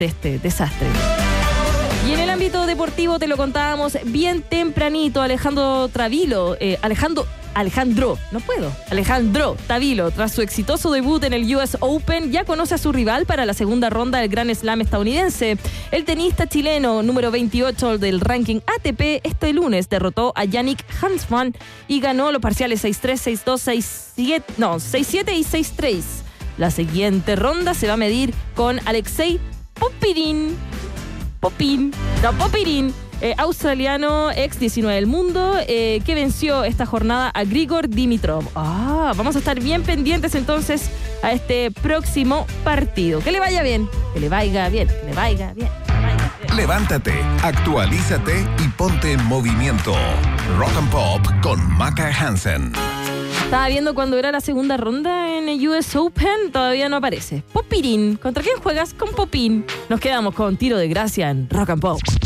de este desastre. Y en el ámbito deportivo te lo contábamos bien tempranito, Alejandro Tavilo, tras su exitoso debut en el US Open, ya conoce a su rival para la segunda ronda del Grand Slam estadounidense. El tenista chileno, número 28 del ranking ATP, este lunes derrotó a Yannick Hanfmann y ganó los parciales 6-3, 6-2, 6-7 y 6-3. La siguiente ronda se va a medir con Alexei Popyrin, australiano, ex 19 del mundo, que venció esta jornada a Grigor Dimitrov. Vamos a estar bien pendientes entonces a este próximo partido. Que le vaya bien, que le vaya bien, que le vaya bien. Levántate, actualízate y ponte en movimiento. Rock and Pop con Maca Hansen. Estaba viendo cuando era la segunda ronda en el US Open, todavía no aparece. Popyrin, ¿contra quién juegas? Con Popín. Nos quedamos con Tiro de Gracia en Rock and Pop.